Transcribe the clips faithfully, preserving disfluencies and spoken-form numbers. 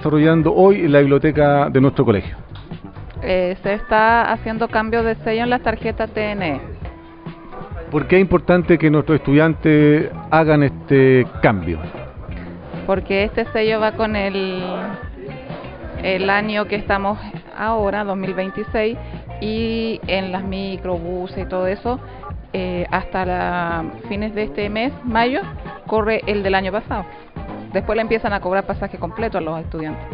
desarrollando hoy en la biblioteca de nuestro colegio? Eh, se está haciendo cambio de sello en las tarjetas T N E. ¿Por qué es importante que nuestros estudiantes hagan este cambio? Porque este sello va con el, el año que estamos ahora, dos mil veintiséis, y en las microbuses y todo eso, eh, hasta la, fines de este mes, mayo, corre el del año pasado. Después le empiezan a cobrar pasaje completo a los estudiantes.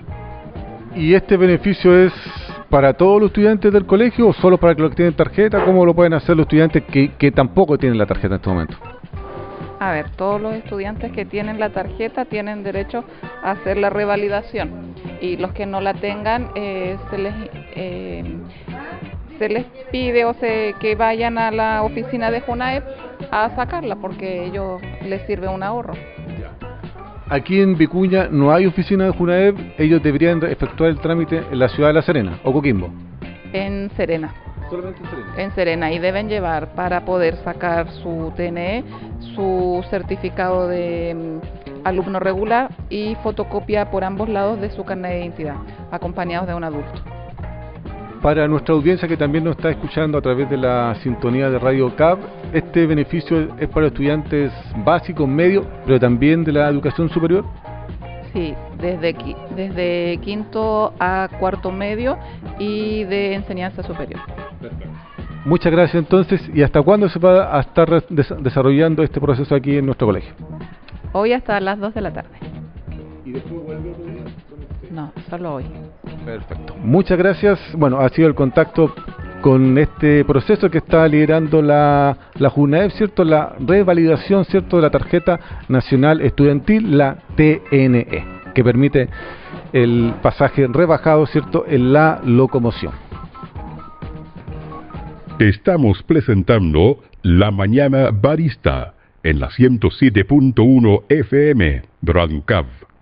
¿Y este beneficio es para todos los estudiantes del colegio o solo para los que tienen tarjeta? ¿Cómo lo pueden hacer los estudiantes que, que tampoco tienen la tarjeta en este momento? A ver, todos los estudiantes que tienen la tarjeta tienen derecho a hacer la revalidación, y los que no la tengan eh, se les eh, se les pide o se, que vayan a la oficina de Junaep a sacarla, porque ellos les sirve un ahorro. Aquí en Vicuña no hay oficina de Junaep, ellos deberían efectuar el trámite en la ciudad de La Serena o Coquimbo. En Serena. Solamente en Serena. En Serena, y deben llevar para poder sacar su T N E, su certificado de mm, alumno regular y fotocopia por ambos lados de su carnet de identidad, acompañados de un adulto. Para nuestra audiencia que también nos está escuchando a través de la sintonía de Radio C A B, este beneficio es para estudiantes básicos, medios, pero también de la educación superior. Sí, desde, desde quinto a cuarto medio y de enseñanza superior. Muchas gracias entonces. ¿Y hasta cuándo se va a estar des desarrollando este proceso aquí en nuestro colegio? Hoy hasta las dos de la tarde. ¿Y después vuelve otro día? No, solo hoy. Perfecto. Muchas gracias. Bueno, ha sido el contacto con este proceso que está liderando la, la Junaep, ¿cierto? La revalidación, ¿cierto?, de la tarjeta nacional estudiantil, la T N E, que permite el pasaje rebajado, ¿cierto?, en la locomoción. Estamos presentando La Mañana Barista en la ciento siete punto uno F M, Radio C A B.